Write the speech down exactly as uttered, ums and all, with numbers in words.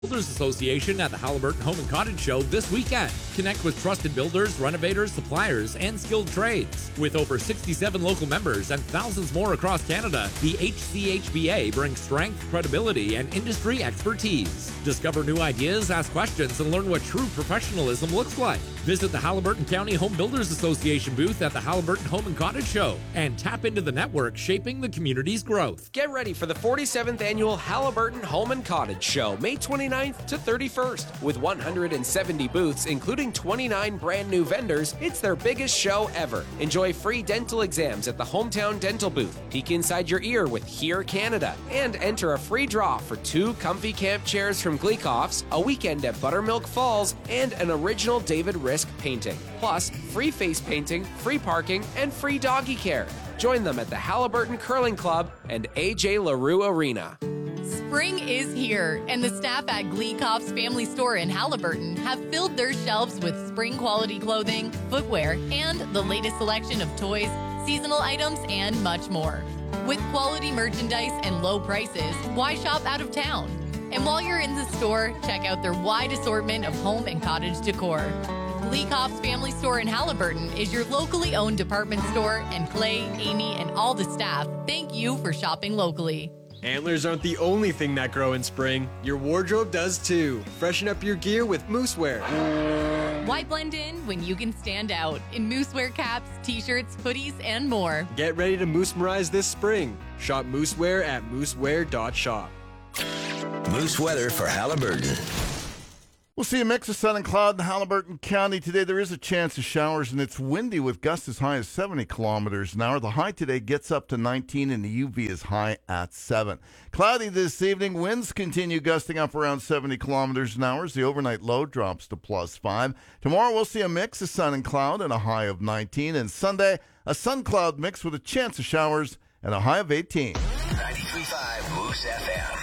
Builders Association at the Halliburton Home and Cottage Show this weekend. Connect with trusted builders, renovators, suppliers, and skilled trades. With over sixty-seven local members and thousands more across Canada, the H C H B A brings strength, credibility, and industry expertise. Discover new ideas, ask questions, and learn what true professionalism looks like. Visit the Halliburton County Home Builders Association booth at the Halliburton Home and Cottage Show and tap into the network shaping the community's growth. Get ready for the forty-seventh Annual Halliburton Home and Cottage Show, May twenty-ninth to thirty-first. With one hundred seventy booths, including twenty-nine brand new vendors, it's their biggest show ever. Enjoy free dental exams at the Hometown Dental booth, peek inside your ear with Hear Canada, and enter a free draw for two comfy camp chairs from Gleekoff's, a weekend at Buttermilk Falls, and an original David Risk painting. Plus, free face painting, free parking, and free doggy care. Join them at the Halliburton Curling Club and A J LaRue Arena. Spring is here, and the staff at Gleekoff's Family Store in Halliburton have filled their shelves with spring-quality clothing, footwear, and the latest selection of toys, seasonal items, and much more. With quality merchandise and low prices, why shop out of town? And while you're in the store, check out their wide assortment of home and cottage decor. Gleekoff's Family Store in Halliburton is your locally owned department store, and Clay, Amy, and all the staff thank you for shopping locally. Antlers aren't the only thing that grow in spring. Your wardrobe does too. Freshen up your gear with Moosewear. Why blend in when you can stand out in Moosewear caps, t-shirts, hoodies, and more? Get ready to Moose-merize this spring. Shop Moosewear at moosewear dot shop. Moose weather for Halliburton. We'll see a mix of sun and cloud in Halliburton County today. There is a chance of showers, and it's windy with gusts as high as seventy kilometers an hour. The high today gets up to nineteen, and the U V is high at seven. Cloudy this evening. Winds continue gusting up around seventy kilometers an hour. The overnight low drops to plus five. Tomorrow we'll see a mix of sun and cloud and a high of nineteen. And Sunday, a sun-cloud mix with a chance of showers and a high of eighteen. ninety-three point five Moose F M.